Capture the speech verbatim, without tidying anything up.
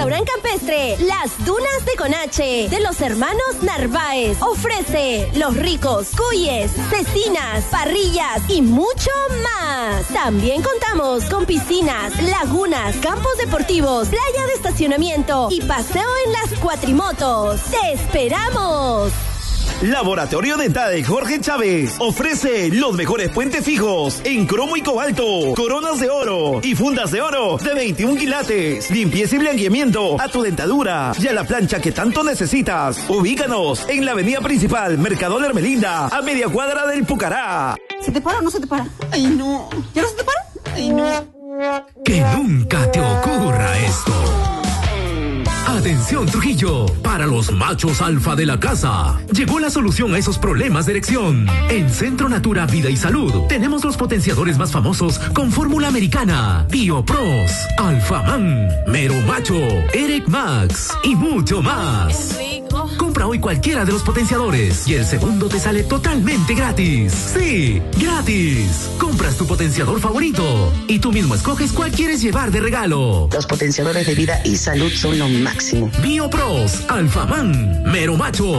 Restaurante campestre Las Dunas de Conache de los hermanos Narváez ofrece los ricos cuyes, cecinas, parrillas y mucho más. También contamos con piscinas, lagunas, campos deportivos, playa de estacionamiento y paseo en las cuatrimotos. ¡Te esperamos! Laboratorio Dental Jorge Chávez ofrece los mejores puentes fijos en cromo y cobalto, coronas de oro y fundas de oro de veintiún quilates, limpieza y blanqueamiento a tu dentadura y a la plancha que tanto necesitas. Ubícanos en la avenida principal, Mercado La Hermelinda, a media cuadra del Pucará. ¿Se te para o no se te para? Ay, no. ¿Ya no se te para? Ay, no. Que nunca te ocurra esto. Atención Trujillo, para los machos alfa de la casa, llegó la solución a esos problemas de erección. En Centro Natura Vida y Salud tenemos los potenciadores más famosos con fórmula americana, BioPros, Alfaman, Mero Macho, Erec Max y mucho más. Compra hoy cualquiera de los potenciadores y el segundo te sale totalmente gratis. Sí, gratis. Compras tu potenciador favorito y tú mismo escoges cuál quieres llevar de regalo. Los potenciadores de vida y salud son lo máximo. BioPros, Alfaman, Mero Macho.